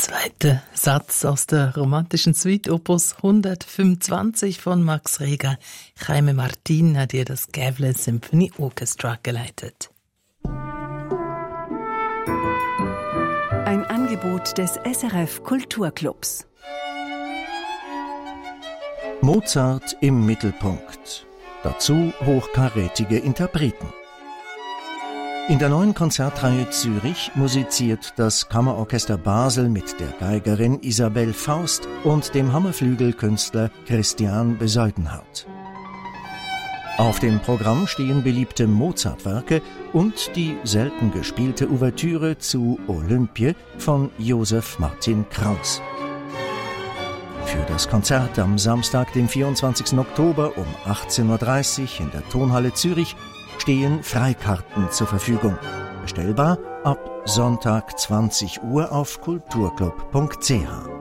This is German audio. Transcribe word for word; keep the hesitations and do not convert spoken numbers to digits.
zweite Satz aus der romantischen Suite Opus hundertfünfundzwanzig von Max Reger. Jaime Martin hat ihr das Gävle Symphony Orchestra geleitet. Ein Angebot des S R F Kulturclubs. Mozart im Mittelpunkt. Dazu hochkarätige Interpreten. In der neuen Konzertreihe Zürich musiziert das Kammerorchester Basel mit der Geigerin Isabelle Faust und dem Hammerflügelkünstler Christian Bezuidenhout. Auf dem Programm stehen beliebte Mozart-Werke und die selten gespielte Ouvertüre zu Olympie von Joseph Martin Kraus. Für das Konzert am Samstag, den vierundzwanzigsten Oktober um achtzehn Uhr dreißig in der Tonhalle Zürich stehen Freikarten zur Verfügung. Bestellbar ab Sonntag zwanzig Uhr auf kulturclub punkt c h.